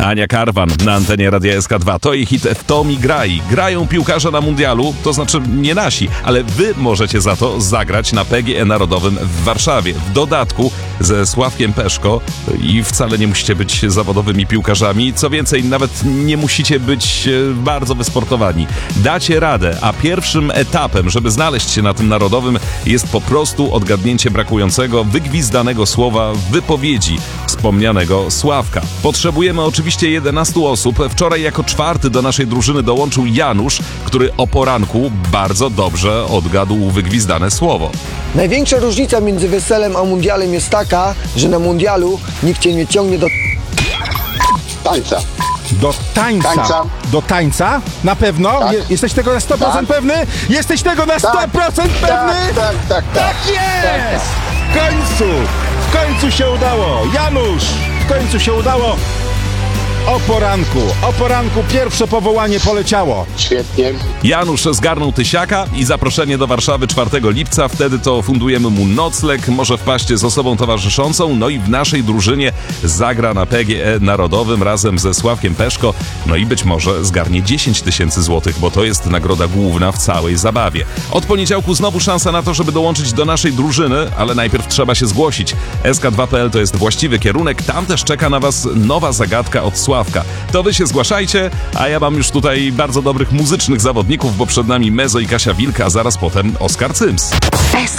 Ania Karwan na antenie Radia SK2. To jej hit W to mi graj. Grają piłkarze na mundialu, to znaczy nie nasi, ale wy możecie za to zagrać na PGE Narodowym w Warszawie. W dodatku ze Sławkiem Peszko i wcale nie musicie być zawodowymi piłkarzami. Co więcej, nawet nie musicie być bardzo wysportowani. Dacie radę, a pierwszym etapem, żeby znaleźć się na tym narodowym, jest po prostu odgadnięcie brakującego, wygwizdanego słowa w wypowiedzi wspomnianego Sławka. Potrzebujemy oczywiście 11 osób. Wczoraj jako czwarty do naszej drużyny dołączył Janusz, który o poranku bardzo dobrze odgadł wygwizdane słowo. Największa różnica między weselem a mundialem jest taka, że na mundialu nikt cię nie ciągnie do tańca. Do tańca. Do tańca? Na pewno? Tak. Jesteś tego na 100% Tak. pewny? Jesteś tego na 100% pewny? Tak jest! W końcu się udało. Janusz, w końcu się udało. O poranku pierwsze powołanie poleciało. Świetnie. Janusz zgarnął tysiaka i zaproszenie do Warszawy 4 lipca. Wtedy to fundujemy mu nocleg, może wpaść z osobą towarzyszącą, no i w naszej drużynie zagra na PGE Narodowym razem ze Sławkiem Peszko, no i być może zgarnie 10 000 złotych, bo to jest nagroda główna w całej zabawie. Od poniedziałku znowu szansa na to, żeby dołączyć do naszej drużyny, ale najpierw trzeba się zgłosić. SK2.pl to jest właściwy kierunek, tam też czeka na was nowa zagadka od Sławka. To wy się zgłaszajcie, a ja mam już tutaj bardzo dobrych muzycznych zawodników, bo przed nami Mezo i Kasia Wilk, a zaraz potem Oskar Cyms.